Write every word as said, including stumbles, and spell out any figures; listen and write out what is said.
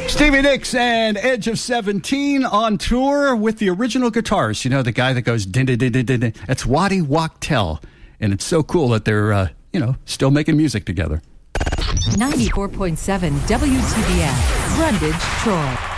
Stevie Nicks and Edge of seventeen on tour with the original guitars. You know, the guy that goes din din din din din. That's Waddy Wachtel. And it's so cool that they're, uh, you know, still making music together. ninety-four point seven W T B S, Brundage, Troy.